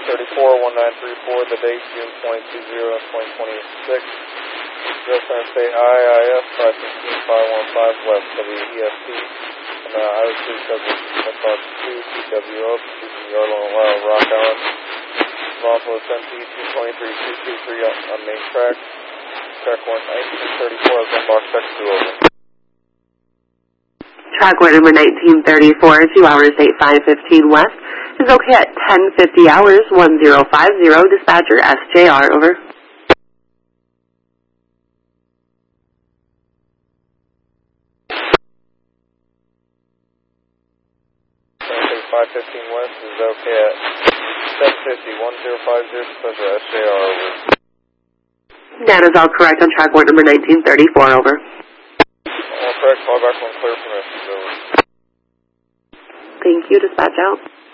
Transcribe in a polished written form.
1934, the date June 22/0/2026. U.S. Interstate IIS 515-515 West WEST. And I-02 subject Massage 2 TWO, Houston Yard on Ohio, Rock Island. Lawful SMT 223-223 on main track. Track 1 1934, box check 2 over. Track one number 1934, 2 hours 8515 West, is okay at 10:50 hours 1050. Dispatcher SJR, over. 515 West is okay at 10:50 1050. Dispatcher SJR, over. That is all correct on track one number 1934, over. All correct, call back when clear for message, over. Thank you, dispatch out.